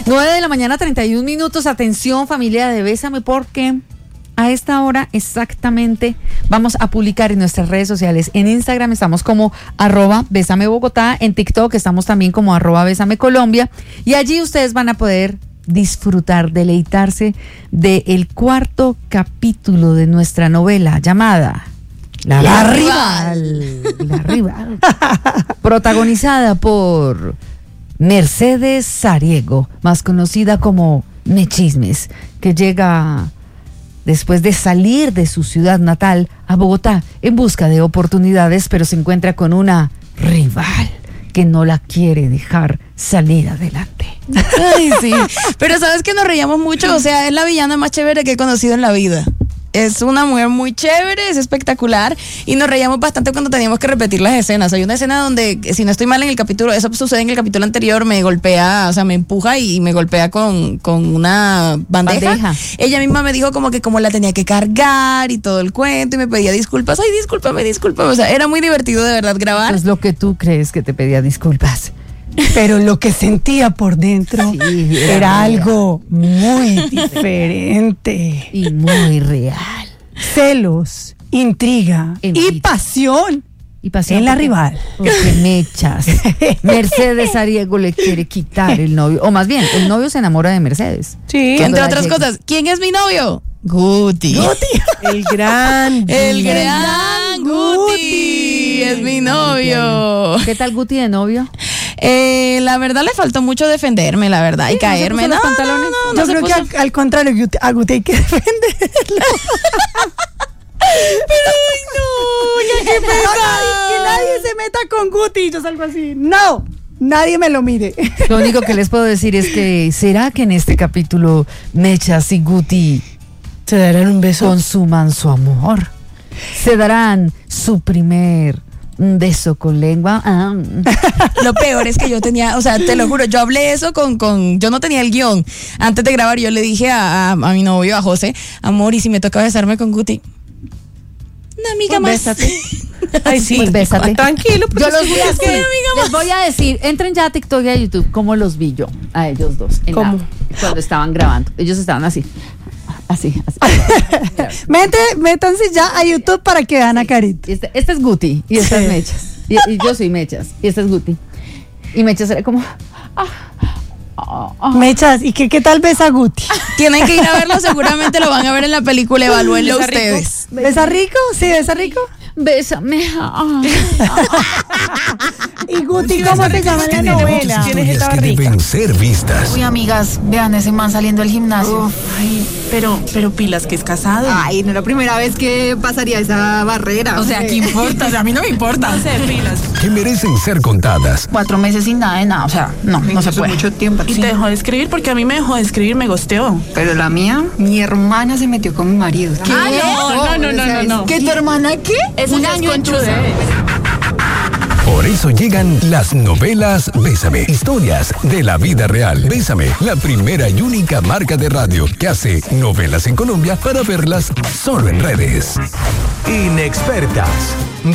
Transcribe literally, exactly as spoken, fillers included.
nueve de la mañana, treinta y un minutos. Atención, familia de Bésame, porque a esta hora exactamente vamos a publicar en nuestras redes sociales. En Instagram estamos como arroba Bésame Bogotá, en TikTok estamos también como arroba Bésame Colombia, y allí ustedes van a poder disfrutar, deleitarse del cuarto capítulo de nuestra novela llamada La, la Rival. La Rival. Protagonizada por Mercedes Sariego, más conocida como Mechismes, que llega después de salir de su ciudad natal a Bogotá en busca de oportunidades, pero se encuentra con una rival que no la quiere dejar salir adelante. Ay, sí. Pero sabes que nos reíamos mucho, o sea, es la villana más chévere que he conocido en la vida. Es una mujer muy chévere, es espectacular, y nos reíamos bastante cuando teníamos que repetir las escenas. Hay una escena donde, si no estoy mal en el capítulo, eso sucede en el capítulo anterior, me golpea, o sea, me empuja y me golpea con, con una bandeja. bandeja. Ella misma me dijo como que como la tenía que cargar y todo el cuento, y me pedía disculpas. Ay, discúlpame, discúlpame. O sea, era muy divertido de verdad grabar. Es lo que tú crees que te pedía disculpas. Pero lo que sentía por dentro sí, era, era algo muy diferente. Y muy real. Celos, intriga y pasión. Y pasión en la rival. Porque Mechas. Mercedes Sariego le quiere quitar el novio. O más bien, el novio se enamora de Mercedes. Sí. Entre otras llega. cosas, ¿quién es mi novio? Guti. Guti. El gran. El gran Guti. Es mi novio. ¿Qué tal Guti de novio? Eh, la verdad le faltó mucho defenderme, la verdad, sí, y caerme. No, no, pantalones. no, no, Yo no creo que al, al contrario, a Guti hay que defenderlo. Pero ay no, ya qué pesado. Que nadie se meta con Guti y yo salgo así. No, nadie me lo mire. Lo único que les puedo decir es que ¿será que en este capítulo Mechas y Guti se darán un beso? Consuman su amor. Se darán su primer un beso con lengua. Ah. Lo peor es que yo tenía, o sea, te lo juro, yo hablé eso con, con yo no tenía el guión. Antes de grabar yo le dije a, a, a mi novio, a José, amor, ¿y si me toca besarme con Guti? Una amiga pues más. Bésate. Ay, sí. Pues bésate. Tranquilo. Yo los voy a decir, les voy a decir, entren ya a TikTok y a YouTube, cómo los vi yo, a ellos dos. En ¿Cómo? La, cuando estaban grabando. Ellos estaban así. Así, así. Mete, métanse ya a YouTube para que vean a Carito. Este, este es Guti y esta sí. es Mechas. Y, y yo soy Mechas y este es Guti. Y Mechas era como... Ah, ah, ah. Mechas, ¿y qué, qué tal besa Guti? Tienen que ir a verlo, seguramente lo van a ver en la película, evalúenlo ustedes. Rico? ¿Besa rico? Sí, besa rico. Bésame. Ah. Y Guti, ¿cómo se llama la novela? ¿Quiénes estaban ricas? Deben ser vistas. Uy, amigas, vean ese man saliendo del gimnasio. Uf, ay, pero, pero pilas, que es casado. Ay, no es la primera vez que pasaría esa barrera. O sea, ¿qué importa? O sea, a mí no me importa. No sé, pilas. Que merecen ser contadas. Cuatro meses sin nada de nada, o sea, no, no se puede. Mucho tiempo. Y sí. Te dejó de escribir porque a mí me dejó de escribir, me gosteó. Pero la mía, mi hermana se metió con mi marido. ¿Qué? Ah, no, no, no, no, no. ¿Qué tu hermana qué? Es un año en Por eso llegan las novelas Bésame, historias de la vida real. Bésame, la primera y única marca de radio que hace novelas en Colombia para verlas solo en redes. Inexpertas.